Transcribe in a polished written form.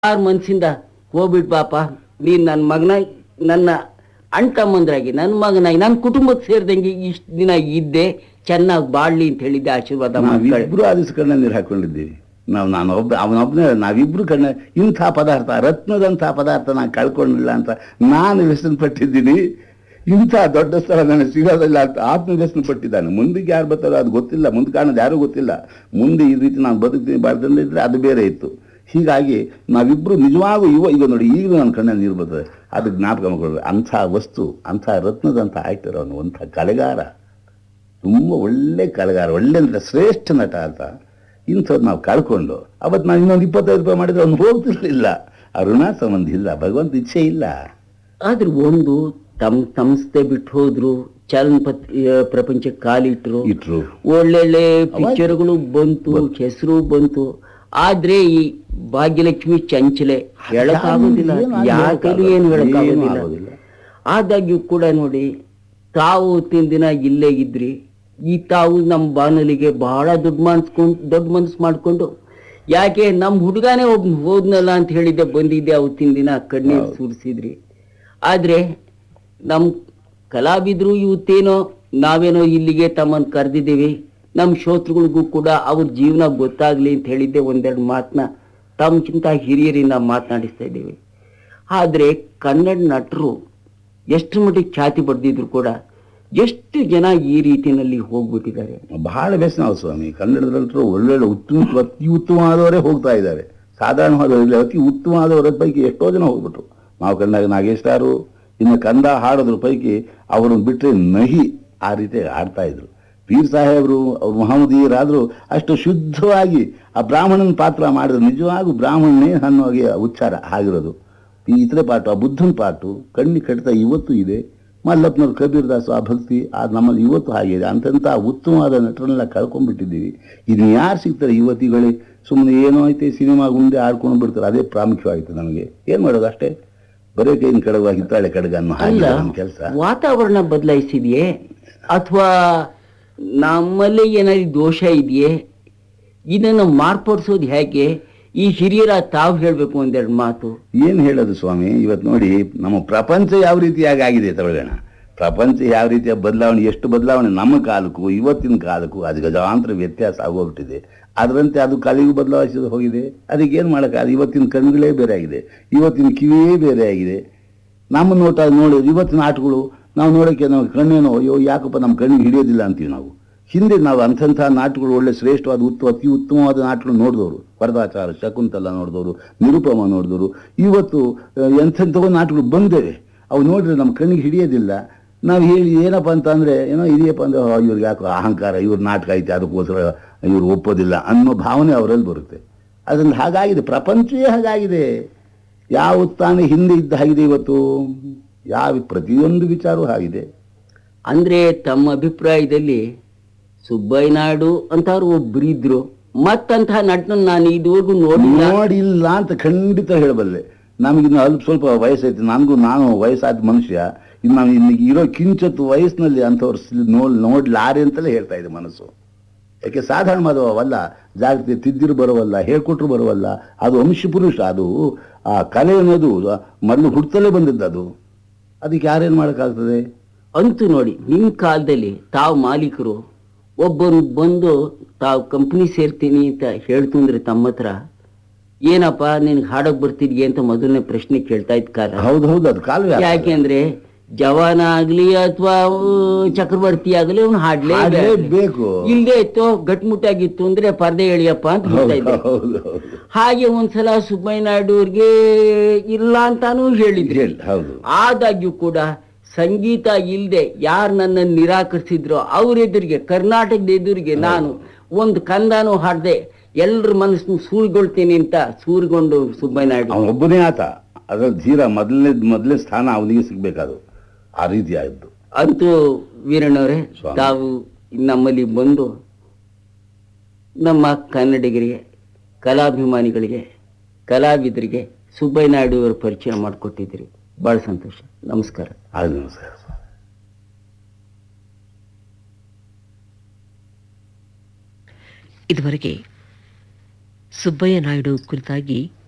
ಯಾರ ಮನಸ್ಸಿಂದ ಹೋಗ್ಬಿಟ್ ಬಾಪ, ನೀನ್ ನನ್ನ ಮಗನ, ನನ್ನ ಅಣ್ತಮ್ಮಂದ್ರಾಗಿ, ನನ್ನ ಮಗನಾಗಿ, ನನ್ನ ಕುಟುಂಬಕ್ಕೆ ಸೇರಿದಂಗೆ ಇಷ್ಟು ದಿನ ಇದ್ದೆ, ಚೆನ್ನಾಗಿ ಬಾಳ್ಲಿ ಅಂತ ಹೇಳಿದ್ದೆ. ಆಶೀರ್ವಾದ ನಾವಿಬ್ರು ಆದಿಸ್ಕಣ್ಣ ನೀರು ಹಾಕೊಂಡಿದ್ದೀವಿ. ಅವನೊಬ್ಬನೇ, ನಾವಿಬ್ರು ಕಣ್ಣ ಇಂಥ ಪದಾರ್ಥ, ರತ್ನದಂಥ ಪದಾರ್ಥ ನಾನು ಕಳ್ಕೊಂಡಿಲ್ಲ ಅಂತ ನಾನು ವ್ಯಸನ ಪಟ್ಟಿದ್ದೀನಿ. ಇಂಥ ದೊಡ್ಡ ಸ್ಥಳ ನನಗೆ ಸಿಗೋದಿಲ್ಲ ಅಂತ ಆತ್ಮ ವ್ಯಸನ ಪಟ್ಟಿದ್ದಾನೆ. ಮುಂದಕ್ಕೆ ಯಾರು ಬರ್ತಾರೋ ಅದು ಗೊತ್ತಿಲ್ಲ, ಮುಂದೆ ಕಾಣೋದು ಯಾರೂ ಗೊತ್ತಿಲ್ಲ. ಮುಂದೆ ಈ ರೀತಿ ನಾನು ಬದುಕ್ತೀನಿ ಬಾಳ್ದಂದಿದ್ರೆ ಅದು ಬೇರೆ ಇತ್ತು. ಹೀಗಾಗಿ ನಾವಿಬ್ರು ನಿಜವಾಗೂ ಈಗ ನೋಡಿ, ಈಗಲೂ ನನ್ನ ಕಣ್ಣಲ್ಲಿ ನೀರು ಬರ್ತದೆ. ಅದು ಜ್ಞಾಪಕ ಮಾಡ್ಕೊಳ್ಬೇಕು. ಅಂಥ ವಸ್ತು, ಅಂಥ ರತ್ನದಂಥ ಆಯ್ತಾರೆ ಅವನು, ಅಂಥ ಕಲೆಗಾರ, ತುಂಬ ಒಳ್ಳೆ ಕಲೆಗಾರ, ಒಳ್ಳೆ ಅಂದರೆ ಶ್ರೇಷ್ಠ ನಟ ಅಂತ. ಇಂಥದ್ದು ನಾವು ಕಳ್ಕೊಂಡು ಅವತ್ತು ನಾನು ಇನ್ನೊಂದು 25 ರೂಪಾಯಿ ಮಾಡಿದ್ರೆ ಅವ್ನು ಹೋಗ್ತಿರ್ಲಿಲ್ಲ. ಆ ಋಣ ಸಂಬಂಧ ಇಲ್ಲ, ಭಗವಂತ ಇಚ್ಛೆ ಇಲ್ಲ. ಆದ್ರೆ ಒಂದು ತಮ್ಮ ಸಂಸ್ಥೆ ಬಿಟ್ಟು ಹೋದ್ರು, ಪ್ರಪಂಚಕ್ಕೆ ಕಾಲಿಟ್ರು, ಒಳ್ಳೊಳ್ಳೆ ಪಿಕ್ಚರ್ಗಳು ಬಂತು, ಹೆಸರು ಬಂತು. ಆದ್ರೆ ಈ ಭಾಗ್ಯಲಕ್ಷ್ಮಿ ಚಂಚಲೆ ಹೇಳಕ್ಕಾಗೋದಿಲ್ಲ, ಯಾಕಂದ್ರೆ ಏನು ಹೇಳಕ್ಕಾಗೋದಿಲ್ಲ. ಆದಾಗ್ಯೂ ಕೂಡ ನೋಡಿ, ತಾವು ದಿನ ಇಲ್ಲೇ ಇದ್ರಿ. ಈ ತಾವು ನಮ್ಮ ಬಾನಲಿಗೆ ಬಹಳ ದೊಡ್ಡ ಮನಸ್ಸು ಮಾಡ್ಕೊಂಡು, ಯಾಕೆ ನಮ್ಮ ಹುಡುಗನೇ ಒಬ್ಬ ಹೋದ್ನಲ್ಲ ಅಂತ ಹೇಳಿದ್ದೆ, ಬಂದಿದ್ದೆ, ಅವತ್ತಿನ ದಿನ ಕಣ್ಣೀರು ಸುರಿಸಿದ್ರಿ. ಆದ್ರೆ ನಮ್ಮ ಕಲಾವಿದ್ರು ಇವತ್ತೇನೋ ನಾವೇನೋ ಇಲ್ಲಿಗೆ ತಮ್ಮನ್ನು ಕರೆದಿದ್ದೀವಿ, ನಮ್ಮ ಶ್ರೋತೃಗಳಿಗೂ ಕೂಡ ಅವ್ರ ಜೀವನ ಗೊತ್ತಾಗ್ಲಿ ಅಂತ ಹೇಳಿದ್ದೆ. ಒಂದೆರಡು ಮಾತನ್ನ ತಮ್ಮಕ್ಕಿಂತ ಹಿರಿಯರಿಂದ ಮಾತನಾಡಿಸ್ತಾ ಇದ್ದೀವಿ. ಆದ್ರೆ ಕನ್ನಡ ನಟರು ಎಷ್ಟು ಮಟ್ಟಿಗೆ ಖ್ಯಾತಿ ಪಡೆದಿದ್ರು ಕೂಡ ಎಷ್ಟು ಜನ ಈ ರೀತಿಯಲ್ಲಿ ಹೋಗ್ಬಿಟ್ಟಿದ್ದಾರೆ. ಬಹಳ ವ್ಯಸನ ಸ್ವಾಮಿ. ಕನ್ನಡದ ನಟರು ಒಳ್ಳೊಳ್ಳೆ ಅತಿ ಉತ್ತಮವಾದವರೇ ಹೋಗ್ತಾ ಇದ್ದಾರೆ. ಸಾಧಾರಣವಾದವರಲ್ಲಿ ಅತಿ ಉತ್ತಮವಾದವರ ಪೈಕಿ ಎಷ್ಟೋ ಜನ ಹೋಗ್ಬಿಟ್ರು. ನಾವು ಕಂಡಾಗ ನಾಗೇಶ್ವರು, ಇನ್ನು ಕಂದ ಹಾಡೋದ್ರ ಪೈಕಿ ಅವ್ರನ್ನ ಬಿಟ್ಟರೆ ನಹಿ ಆ ರೀತಿ ಆಡ್ತಾ ಇದ್ರು. ಪೀರ್ ಸಾಹೇಬರು ಅವ್ರು ಮಹಮ್ಮದೀಯರಾದರೂ ಅಷ್ಟು ಶುದ್ಧವಾಗಿ ಆ ಬ್ರಾಹ್ಮಣನ ಪಾತ್ರ ಮಾಡಿದ್ರು. ನಿಜವಾಗೂ ಬ್ರಾಹ್ಮಣನೇ ಅನ್ನೋಗೆ ಉಚ್ಚಾರ ಆಗಿರೋದು. ಈ ಇತರೆ ಪಾಠ, ಆ ಬುದ್ಧನ ಪಾಠು ಕಣ್ಣಿ ಕಡಿತ ಇವತ್ತು ಇದೆ. ಮಲ್ಲಪ್ಪನವ್ರು, ಕಬೀರ್ ದಾಸು, ಆ ಭಕ್ತಿ ನಮ್ಮಲ್ಲಿ ಇವತ್ತು ಹಾಗಿದೆ. ಅಂತಂಥ ಉತ್ತಮವಾದ ನಟರನ್ನೆಲ್ಲ ಕಳ್ಕೊಂಡ್ಬಿಟ್ಟಿದ್ದೀವಿ. ಇನ್ನು ಯಾರು ಸಿಗ್ತಾರೆ ಯುವತಿಗಳೇ? ಸುಮ್ಮನೆ ಏನೋ ಐತೆ, ಸಿನಿಮಾ ಗುಂಡೆ ಆಡ್ಕೊಂಡು ಬಿಡ್ತಾರೆ. ಅದೇ ಪ್ರಾಮುಖ್ಯವಾಯಿತು ನಮಗೆ. ಏನು ಮಾಡೋದು, ಅಷ್ಟೇ. ಬರೀ ಕೈನ ಕಡವಾಗಿ ಹಿತ್ತಾಳೆ ಕಡಗ ಅನ್ನೋ ಹಾಗೆ ಕೆಲಸ. ವಾತಾವರಣ ಬದಲಾಯಿಸಿದೆಯೇ ಅಥವಾ ನಮ್ಮಲ್ಲಿ ಏನಾದ್ರು ದೋಷ ಇದೆಯೇ? ಇದನ್ನು ಮಾರ್ಪಡಿಸೋದು ಹೇಗೆ? ಈ ಹಿರಿಯರ ತಾವು ಹೇಳಬೇಕು ಒಂದೆರಡು ಮಾತು. ಏನು ಹೇಳೋದು ಸ್ವಾಮಿ? ಇವತ್ತು ನೋಡಿ, ನಮ್ಮ ಪ್ರಪಂಚ ಯಾವ ರೀತಿಯಾಗಿ ಆಗಿದೆ ತಗೊಳ್ಳೋಣ. ಪ್ರಪಂಚ ಯಾವ ರೀತಿಯ ಬದಲಾವಣೆ, ಎಷ್ಟು ಬದಲಾವಣೆ ನಮ್ಮ ಕಾಲಕ್ಕೂ ಇವತ್ತಿನ ಕಾಲಕ್ಕೂ ಅದು ಗಜಾಂತರ ವ್ಯತ್ಯಾಸ ಆಗೋಗ್ಬಿಟ್ಟಿದೆ. ಅದರಂತೆ ಅದು ಕಲಿಗೂ ಬದಲಾಯಿಸಿ ಹೋಗಿದೆ. ಅದಕ್ಕೇನು ಮಾಡೋಕ್ಕಾಗಲ್ಲ. ಇವತ್ತಿನ ಕಣ್ಣುಗಳೇ ಬೇರೆ ಆಗಿದೆ, ಇವತ್ತಿನ ಕಿವಿಯೇ ಬೇರೆ ಆಗಿದೆ. ನಮ್ಮ ನೋಟ ನೋಡಿದ್ರೆ ಇವತ್ತಿನ ಆಟಗಳು ನಾವು ನೋಡೋಕ್ಕೆ ನಾವು ಕಣ್ಣೇನೋ, ಅಯ್ಯೋ ಯಾಕಪ್ಪ ನಮ್ಮ ಕಣ್ಣಿಗೆ ಹಿಡಿಯೋದಿಲ್ಲ ಅಂತೀವಿ ನಾವು. ಹಿಂದೆ ನಾವು ಅಂಥ ನಾಟಕಗಳು, ಒಳ್ಳೆ ಶ್ರೇಷ್ಠವಾದ ಅತಿ ಉತ್ತಮವಾದ ನಾಟಕಗಳು ನೋಡಿದವರು. ವರದಾಚಾರ, ಶಕುಂತಲ ನೋಡಿದವರು, ನಿರುಪಮ ನೋಡಿದವರು. ಇವತ್ತು ಎಂಥೆಂಥವೋ ನಾಟಕಗಳು ಬಂದೇವೆ. ಅವು ನೋಡಿದ್ರೆ ನಮ್ಮ ಕಣ್ಣಿಗೆ ಹಿಡಿಯೋದಿಲ್ಲ. ನಾವು ಹೇಳಿ ಏನಪ್ಪ ಅಂತ ಅಂದರೆ, ಏನೋ ಇದೆಯಪ್ಪ ಅಂದರೆ, ಇವ್ರಿಗೆ ಯಾಕೋ ಅಹಂಕಾರ, ಇವ್ರ ನಾಟಕ ಐತೆ ಅದಕ್ಕೋಸ್ಕರ ಇವ್ರು ಒಪ್ಪೋದಿಲ್ಲ ಅನ್ನೋ ಭಾವನೆ ಅವರಲ್ಲಿ ಬರುತ್ತೆ. ಅದರಿಂದ ಹಾಗಾಗಿದೆ, ಪ್ರಪಂಚವೇ ಹಾಗಾಗಿದೆ. ಯಾವ ತಾನೇ ಹಿಂದೆ ಇದ್ದ ಹಾಗಿದೆ ಇವತ್ತು. ಯಾವ ಪ್ರತಿಯೊಂದು ವಿಚಾರವೂ ಆಗಿದೆ. ಅಂದ್ರೆ ತಮ್ಮ ಅಭಿಪ್ರಾಯದಲ್ಲಿ ಸುಬ್ಬಯ್ಯ ನಾಯ್ಡು ಅಂತವ್ರು ಒಬ್ಬರಿದ್ರು, ಮತ್ತಂತಹ ನಟನ ನಾನು ಇದುವರೆಗೂ ನೋಡಿಲ್ಲ ಅಂತ ಖಂಡಿತ ಹೇಳಬಲ್ಲೆ. ನಮಗಿನ್ನು ಸ್ವಲ್ಪ ವಯಸ್ಸೈತೆ, ನಾನು ವಯಸ್ಸಾದ ಮನುಷ್ಯ. ಇನ್ನು ನಾವು ಇನ್ನೀಗ ಇರೋ ಕಿಂಚತ್ತು ವಯಸ್ಸಿನಲ್ಲಿ ಅಂಥವ್ರು ನೋಡ್ಲಾರೆ ಅಂತಲೇ ಹೇಳ್ತಾ ಇದೆ ಮನಸ್ಸು. ಯಾಕೆ ಸಾಧಾರಣವಾದವಲ್ಲ, ಜಾಗೃತಿ ತಿದ್ದಿರು ಬರೋವಲ್ಲ, ಹೇಳ್ಕೊಟ್ರು ಬರೋವಲ್ಲ. ಅದು ವಂಶಪುರುಷ. ಅದು ಆ ಕಲೆ ಅನ್ನೋದು ಮೊದಲು ಹುಡ್ತಲೇ ಬಂದಿದ್ದು. ಅದು ಅದಕ್ಕೆ ಯಾರೇನು ಮಾಡೋಕ್ಕಾಗ್ತದೆ? ಅಂತೂ ನೋಡಿ, ನಿಮ್ಮ ಕಾಲದಲ್ಲಿ ತಾವು ಮಾಲೀಕರು ಒಬ್ಬರು ಬಂದು ತಾವು ಕಂಪ್ನಿ ಸೇರ್ತೀನಿ ಅಂತ ಹೇಳ್ತಂದ್ರೆ ತಮ್ಮ ಹತ್ರ, ಏನಪ್ಪ ನಿನ್ಗೆ ಹಾಡೋಕ್ ಬರ್ತಿದ್ಯೆ ಅಂತ ಮೊದಲನೇ ಪ್ರಶ್ನೆ ಕೇಳ್ತಾ ಇದ್ ಕಾಲ. ಹೌದು, ಅದು ಕಾಲ. ಯಾಕೆಂದ್ರೆ ಜವಾನ ಆಗ್ಲಿ ಅಥವಾ ಚಕ್ರವರ್ತಿ ಆಗ್ಲಿ ಅವ್ನು ಹಾಡ್ಲೇಬೇಕು. ಇಲ್ಲದೆ ಇತ್ತು, ಗಟ್ಮುಟ್ಟಾಗಿತ್ತು ಅಂದ್ರೆ ಪರ್ದೆ ಎಳಿಯಪ್ಪ ಅಂತ ಹೇಳ್ತಾ ಇದ್ದೆ. ಹಾಗೆ ಒಂದ್ಸಲ ಸುಬ್ಬಯ್ಯ ನಾಯ್ಡು ಅವ್ರಿಗೆ ಇಲ್ಲ ಅಂತಾನು ಹೇಳಿದ್ರಿ. ಆದಾಗ್ಯೂ ಕೂಡ ಸಂಗೀತ ಇಲ್ಲದೆ ಯಾರು ನನ್ನನ್ನು ನಿರಾಕರಿಸಿದ್ರು ಅವ್ರ ಎದುರಿಗೆ, ಕರ್ನಾಟಕದ ಎದುರಿಗೆ ನಾನು ಒಂದು ಕಂದಾನು ಹಾಡ್ದೆ ಎಲ್ರ ಮನಸ್ಸನ್ನು ಸೂರ್ಗೊಳ್ತೀನಿ ಅಂತ ಸೂರ್ಗೊಂಡು ಸುಬ್ಬಯ್ಯ ನಾಯ್ಡು ಒಬ್ಬನೇ ಆತ. ಅದ್ರಲ್ಲಿ ಧೀರ ಮೊದಲನೇ ಸ್ಥಾನ ಅವನಿಗೆ ಸಿಗ್ಬೇಕಾದ್ರು. ಆ ರೀತಿ ಆಯ್ತು. ಅಂತೂ ವೀರಣ್ಣವರೇ, ತಾವು ನಮ್ಮಲ್ಲಿ ಬಂದು ನಮ್ಮ ಕನ್ನಡಿಗರಿಗೆ, ಕಲಾಭಿಮಾನಿಗಳಿಗೆ, ಕಲಾವಿದರಿಗೆ ಸುಬ್ಬಯ್ಯ ನಾಯ್ಡು ಅವರ ಪರಿಚಯ ಮಾಡಿಕೊಟ್ಟಿದ್ದೀರಿ. ಬಹಳ ಸಂತೋಷ. ನಮಸ್ಕಾರ. ನಮಸ್ಕಾರ. ಇದುವರೆಗೆ ಸುಬ್ಬಯ್ಯ ನಾಯ್ಡು ಕುರಿತಾಗಿ